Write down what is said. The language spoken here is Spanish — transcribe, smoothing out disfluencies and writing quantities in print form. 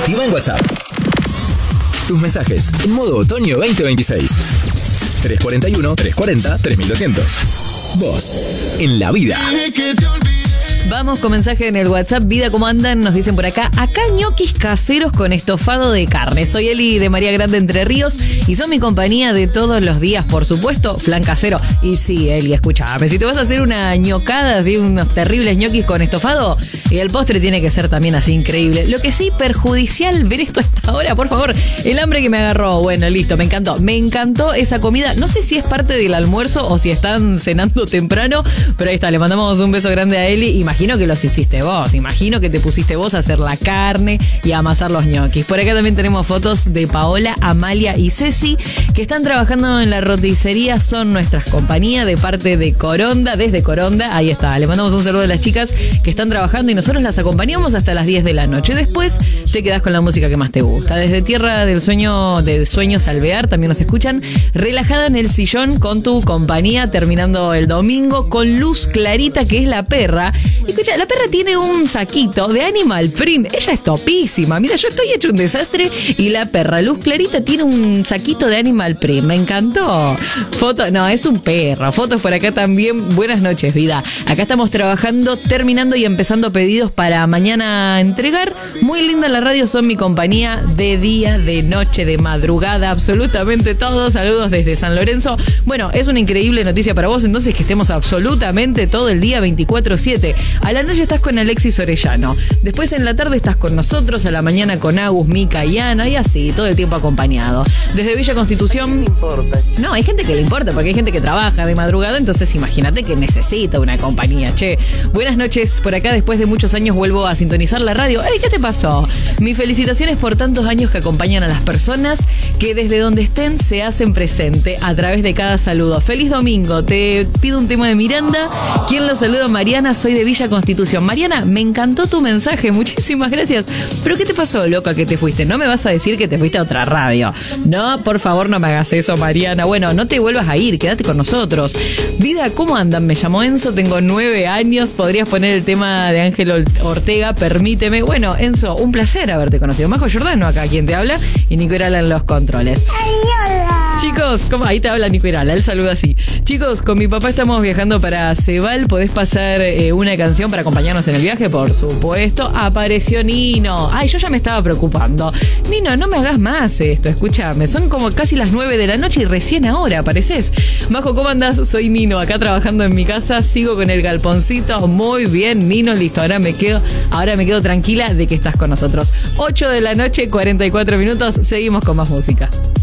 activa en WhatsApp. Tus mensajes en modo otoño 2026. 341-340-3200. Vos, en la vida. Vamos con mensaje en el WhatsApp. Vida, ¿cómo andan? Nos dicen por acá. Acá ñoquis caseros con estofado de carne. Soy Eli de María Grande, Entre Ríos, y son mi compañía de todos los días, por supuesto, flan casero. Y sí, Eli, escuchame, si te vas a hacer una ñocada, así, unos terribles ñoquis con estofado, y el postre tiene que ser también así increíble. Lo que sí, perjudicial ver esto a esta hora, por favor. El hambre que me agarró. Bueno, listo, me encantó. Me encantó esa comida. No sé si es parte del almuerzo o si están cenando temprano, pero ahí está, le mandamos un beso grande a Eli. Imagino que los hiciste vos, imagino que te pusiste vos a hacer la carne y a amasar los ñoquis. Por acá también tenemos fotos de Paola, Amalia y Ceci, que están trabajando en la roticería, son nuestras compañías de parte de Coronda, desde Coronda. Ahí está, le mandamos un saludo a las chicas que están trabajando y nosotros las acompañamos hasta las 10 de la noche. Después te quedás con la música que más te gusta. Desde Tierra del Sueño, de Sueños Alvear, también nos escuchan, relajada en el sillón con tu compañía, terminando el domingo con Luz Clarita, que es la perra. Escucha, la perra tiene un saquito de Animal Print. Ella es topísima. Mira, yo estoy hecho un desastre y la perra Luz Clarita tiene un saquito de Animal Print. Me encantó. Foto, no, es un perro. Fotos por acá también. Buenas noches, vida. Acá estamos trabajando, terminando y empezando pedidos para mañana entregar. Muy linda la radio, son mi compañía de día, de noche, de madrugada, absolutamente todo. Saludos desde San Lorenzo. Bueno, es una increíble noticia para vos, entonces, que estemos absolutamente todo el día 24/7. A la noche estás con Alexis Orellano. Después en la tarde estás con nosotros. A la mañana con Agus, Mica y Ana. Y así, todo el tiempo acompañado. Desde Villa Constitución. No, hay gente que le importa, porque hay gente que trabaja de madrugada. Entonces imagínate que necesita una compañía. Che, buenas noches. Por acá, después de muchos años, vuelvo a sintonizar la radio. ¡Ey, qué te pasó! Mis felicitaciones por tantos años que acompañan a las personas que desde donde estén se hacen presente a través de cada saludo. ¡Feliz domingo! Te pido un tema de Miranda. ¿Quién lo saluda? Mariana, soy de Villa Constitución. Mariana, me encantó tu mensaje, muchísimas gracias. ¿Pero qué te pasó, loca, que te fuiste? No me vas a decir que te fuiste a otra radio. No, por favor, no me hagas eso, Mariana. Bueno, no te vuelvas a ir, quédate con nosotros. Vida, ¿cómo andan? Me llamo Enzo, tengo 9 años. ¿Podrías poner el tema de Ángel Ortega? Permíteme. Bueno, Enzo, un placer haberte conocido. Majo Giordano acá, quien te habla, y Nico Irala en los controles. ¡Ay, hola! Chicos, ¿cómo? Ahí te habla Nico Irala, él saluda así. Chicos, con mi papá estamos viajando para Cebal. ¿Podés pasar una canción para acompañarnos en el viaje? Por supuesto. Apareció Nino. Ay, yo ya me estaba preocupando. Nino, no me hagas más esto, escúchame. Son como casi las 9 de la noche y recién ahora apareces. Majo, ¿cómo andás? Soy Nino, acá trabajando en mi casa. Sigo con el galponcito. Muy bien, Nino, listo. Ahora me quedo tranquila de que estás con nosotros. 8 de la noche, 44 minutos. Seguimos con más música.